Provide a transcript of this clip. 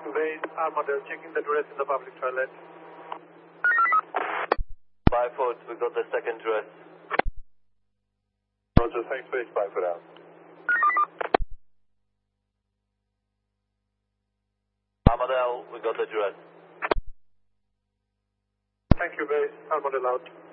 Base, Armadale, checking the duress in the public toilet. 5 foot, we got the second duress. Roger, thanks, base, 5 foot out. Armadale, we got the duress. Thank you, base, Armadale out.